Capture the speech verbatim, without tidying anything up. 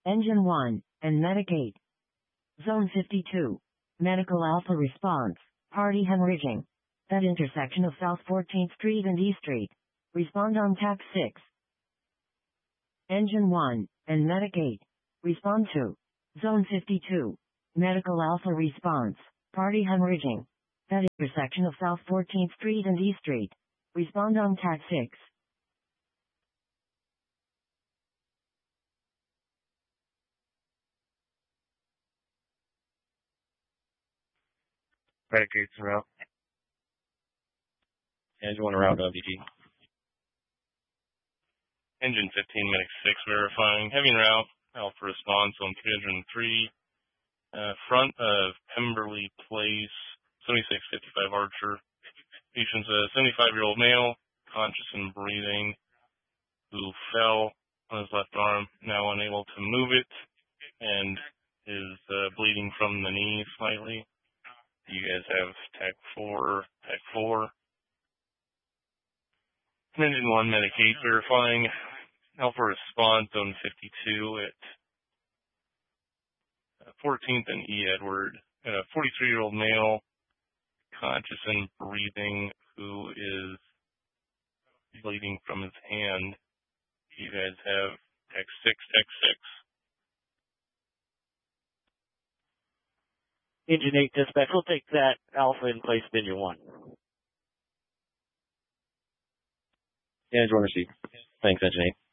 Engine one, and Medic eight. Zone fifty-two. Medical Alpha response. Party hemorrhaging. That intersection of South fourteenth Street and E Street. Respond on T A C six. Engine one, and Medic eight. Respond to. Zone fifty-two. Medical Alpha response. Party hemorrhaging. That intersection of South fourteenth Street and E Street. Respond on T A C six. Medic eight's en route. Engine one en route, W G. Engine fifteen, Medic six verifying. Heavy en route. Alpha response on three hundred three. Uh, front of Pemberley Place, seventy-six fifty-five Archer. Patient's a seventy-five-year-old male, conscious and breathing, who fell on his left arm, now unable to move it, and is uh, bleeding from the knee slightly. You guys have T A C four, T A C four. Engine one, Medic eight verifying. Alpha response, zone fifty-two at fourteenth and E. Edward. A forty-three-year-old male, conscious and breathing, who is bleeding from his hand. You guys have T A C six, T A C six. Engine eight dispatch, we'll take that Alpha in place of Engine one. Engine one received. Thanks, Engine eight.